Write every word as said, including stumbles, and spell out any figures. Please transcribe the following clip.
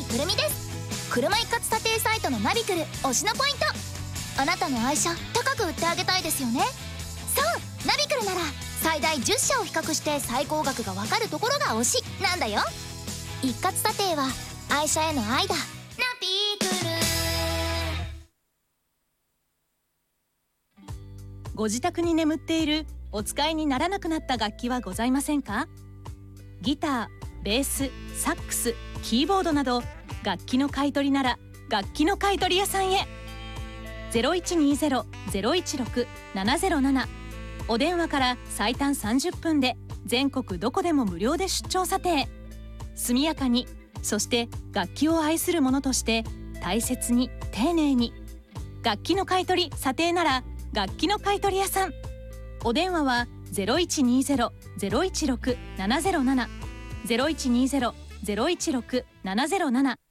くるみです。車一括査定サイトのナビクル推しのポイント、あなたの愛車高く売ってあげたいですよね。そう、ナビクルなら最大じゅっしゃを比較して最高額が分かるところが推しなんだよ。一括査定は愛車への愛だ。ナビクル。 ご自宅に眠っているお使いにならなくなった楽器はございませんか？ギター、ベース、サックス、キーボードなど楽器の買い取りなら楽器の買取屋さんへ。 ゼロいちにゼロ ゼロいちろく ななゼロなな お電話から最短さんじゅっぷんで全国どこでも無料で出張査定。速やかに、そして楽器を愛する者として大切に丁寧に。楽器の買い取り査定なら楽器の買取屋さん。お電話は ゼロいちにゼロ ゼロいちろく ななゼロなな ゼロいちにゼロ ゼロいちろく ななゼロなな